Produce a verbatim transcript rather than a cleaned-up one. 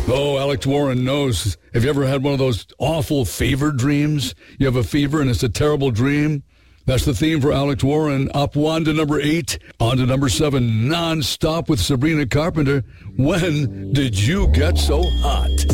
Oh, Alex Warren knows. Have you ever had one of those awful fever dreams? You have a fever and it's a terrible dream? That's the theme for Alex Warren. Up one to number eight, on to number seven, non-stop with Sabrina Carpenter. When did you get so hot?